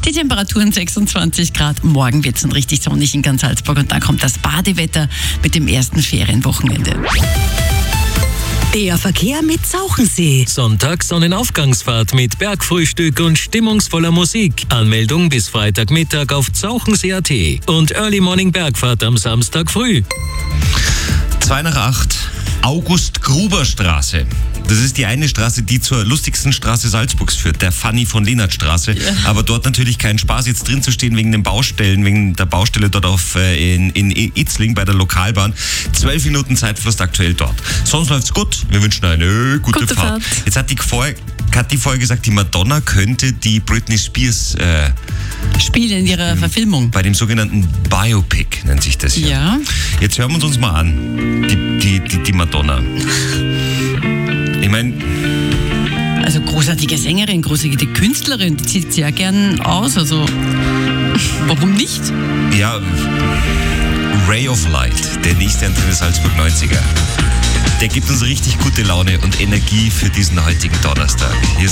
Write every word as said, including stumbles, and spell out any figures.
Die Temperaturen sechsundzwanzig Grad. Morgen wird es dann richtig sonnig in ganz Salzburg und dann kommt das Badewetter mit dem ersten Ferienwochenende. Der Verkehr mit Zauchensee. Sonntag Sonnenaufgangsfahrt mit Bergfrühstück und stimmungsvoller Musik. Anmeldung bis Freitagmittag auf zauchensee punkt a t und Early Morning Bergfahrt am Samstag früh. zwei nach acht, August-Gruber-Straße. Das ist die eine Straße, die zur lustigsten Straße Salzburgs führt, der Fanny von Lehnert Straße. Ja. Aber dort natürlich kein Spaß, jetzt drin zu stehen wegen den Baustellen, wegen der Baustelle dort auf äh, in, in Itzling bei der Lokalbahn. Zwölf Minuten Zeitverlust aktuell dort. Sonst läuft's gut. Wir wünschen eine gute, gute Fahrt. Fahrt. Jetzt hat die vorher hat die vorher gesagt, die Madonna könnte die Britney Spears äh, spielen in ihrer Verfilmung. Bei dem sogenannten Biopic nennt sich das ja. Ja. Jetzt hören wir uns mal an. Die, die, die, die Madonna. Ich meine... Also großartige Sängerin, großartige Künstlerin, die zieht sehr gern aus, also warum nicht? Ja, Ray of Light, der nächste Antenne Salzburg neunziger. Der gibt uns richtig gute Laune und Energie für diesen heutigen Donnerstag. Hier